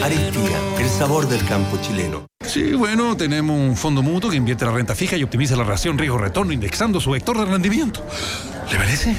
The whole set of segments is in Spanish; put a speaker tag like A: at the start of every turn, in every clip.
A: Aristia, el sabor del campo chileno.
B: Sí, bueno, tenemos un fondo mutuo que invierte la renta fija y optimiza la relación riesgo-retorno indexando su vector de rendimiento. ¿Le parece?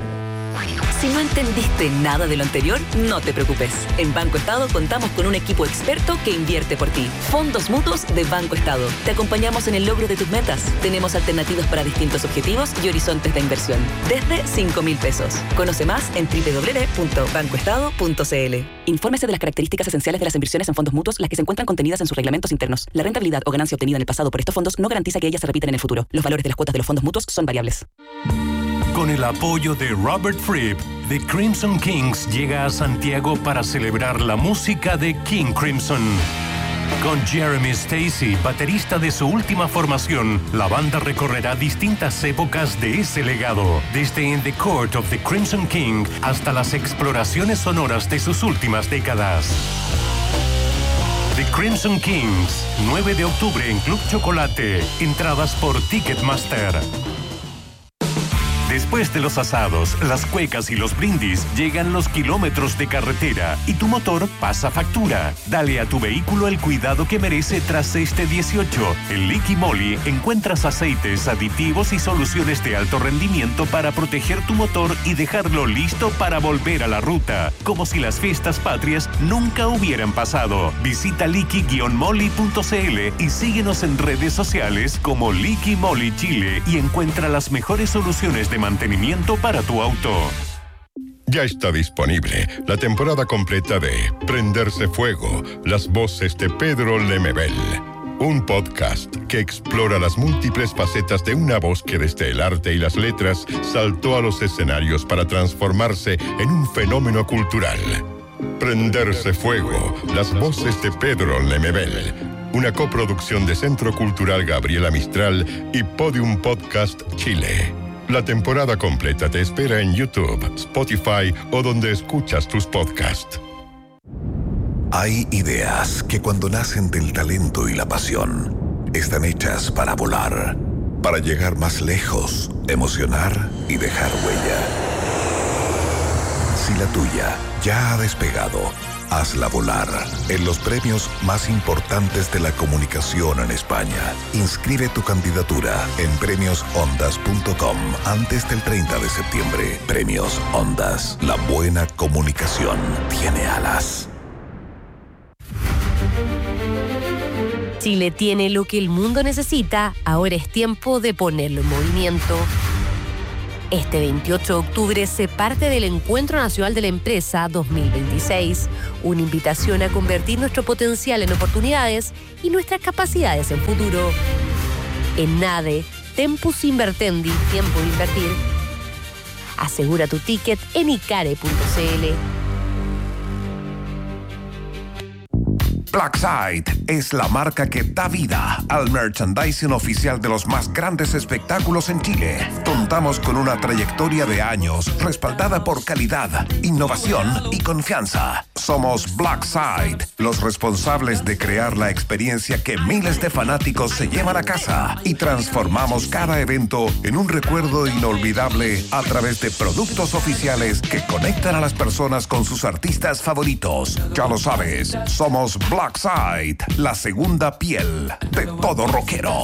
C: Si no entendiste nada de lo anterior, no te preocupes. En Banco Estado contamos con un equipo experto que invierte por ti. Fondos mutuos de Banco Estado. Te acompañamos en el logro de tus metas. Tenemos alternativas para distintos objetivos y horizontes de inversión. Desde 5.000 pesos. Conoce más en www.bancoestado.cl. Infórmese de las características esenciales de las inversiones en fondos mutuos, las que se encuentran contenidas en sus reglamentos internos. La rentabilidad o ganancia obtenida en el pasado por estos fondos no garantiza que ellas se repitan en el futuro. Los valores de las cuotas de los fondos mutuos son variables.
D: Con el apoyo de Robert Fripp, The Crimson Kings llega a Santiago para celebrar la música de King Crimson. Con Jeremy Stacy, baterista de su última formación, la banda recorrerá distintas épocas de ese legado, desde In the Court of the Crimson King hasta las exploraciones sonoras de sus últimas décadas. The Crimson Kings, 9 de octubre en Club Chocolate. Entradas por Ticketmaster. Después de los asados, las cuecas y los brindis, llegan los kilómetros de carretera y tu motor pasa factura. Dale a tu vehículo el cuidado que merece tras este 18. En Liqui Moly encuentras aceites, aditivos y soluciones de alto rendimiento para proteger tu motor y dejarlo listo para volver a la ruta, como si las fiestas patrias nunca hubieran pasado. Visita liqui-moly.cl y síguenos en redes sociales como Liqui Moly Chile y encuentra las mejores soluciones de mantenimiento para tu auto.
E: Ya está disponible la temporada completa de Prenderse Fuego, las voces de Pedro Lemebel. Un podcast que explora las múltiples facetas de una voz que desde el arte y las letras saltó a los escenarios para transformarse en un fenómeno cultural. Prenderse Fuego, las voces de Pedro Lemebel. Una coproducción de Centro Cultural Gabriela Mistral y Podium Podcast Chile. La temporada completa te espera en YouTube, Spotify o donde escuchas tus podcasts.
F: Hay ideas que cuando nacen del talento y la pasión, están hechas para volar, para llegar más lejos, emocionar y dejar huella. Si la tuya ya ha despegado, hazla volar en los premios más importantes de la comunicación en España. Inscribe tu candidatura en premiosondas.com antes del 30 de septiembre. Premios Ondas. La buena comunicación tiene alas.
G: Chile tiene lo que el mundo necesita. Ahora es tiempo de ponerlo en movimiento. Este 28 de octubre se parte del Encuentro Nacional de la Empresa 2026, una invitación a convertir nuestro potencial en oportunidades y nuestras capacidades en futuro. En NADE, Tempus Invertendi, tiempo de invertir. Asegura tu ticket en icare.cl.
H: Blackside es la marca que da vida al merchandising oficial de los más grandes espectáculos en Chile. Contamos con una trayectoria de años respaldada por calidad, innovación y confianza. Somos Blackside, los responsables de crear la experiencia que miles de fanáticos se llevan a casa y transformamos cada evento en un recuerdo inolvidable a través de productos oficiales que conectan a las personas con sus artistas favoritos. Ya lo sabes, somos Blackside, la segunda piel de todo rockero.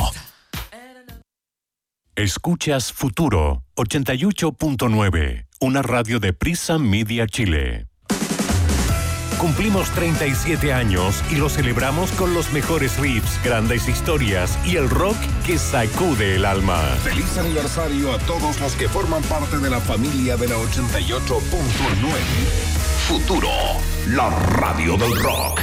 D: Escuchas Futuro 88.9, una radio de Prisa Media Chile. Cumplimos 37 años y lo celebramos con los mejores riffs, grandes historias y el rock que sacude el alma.
I: Feliz aniversario a todos los que forman parte de la familia de la 88.9.
H: Futuro, la radio del rock.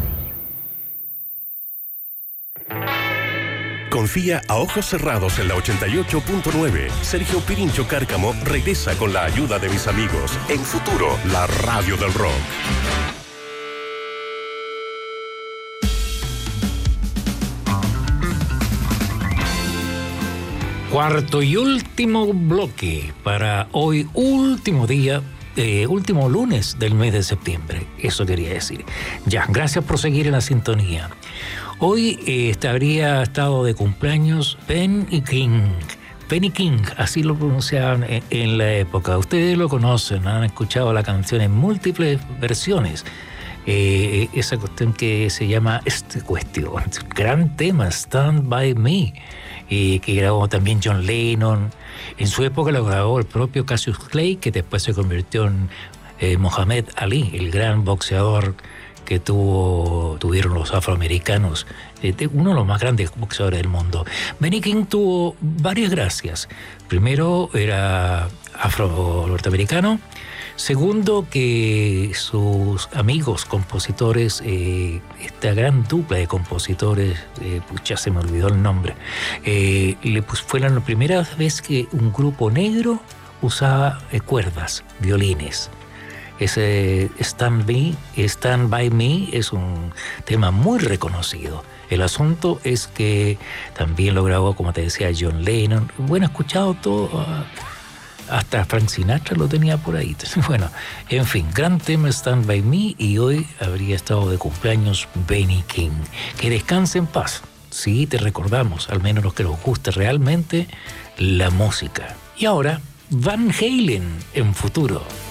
D: Confía a ojos cerrados en la 88.9. Sergio Pirincho Cárcamo regresa con la ayuda de mis amigos en Futuro, la radio del rock.
J: Cuarto y último bloque para hoy, último día, último lunes del mes de septiembre. Eso quería decir. Ya, gracias por seguir en la sintonía. Hoy habría estado de cumpleaños Penny King, así lo pronunciaban en la época. Ustedes lo conocen, han escuchado la canción en múltiples versiones. esa cuestión que se llama gran tema, Stand By Me, que grabó también John Lennon. En su época lo grabó el propio Cassius Clay, que después se convirtió en Muhammad Ali, el gran boxeador que tuvieron los afroamericanos, uno de los más grandes boxeadores del mundo. Benny King tuvo varias gracias. Primero, era afro-norteamericano. Segundo, que sus amigos compositores, esta gran dupla de compositores, ya se me olvidó el nombre, fue la primera vez que un grupo negro usaba cuerdas, violines. Ese Stand By Me es un tema muy reconocido. El asunto es que también lo grabó, como te decía, John Lennon. Bueno, he escuchado todo, hasta Frank Sinatra lo tenía por ahí. Bueno, en fin, gran tema Stand By Me, y hoy habría estado de cumpleaños Benny King. Que descanse en paz. Sí, te recordamos, al menos los que nos guste realmente la música. Y ahora, Van Halen en Futuro.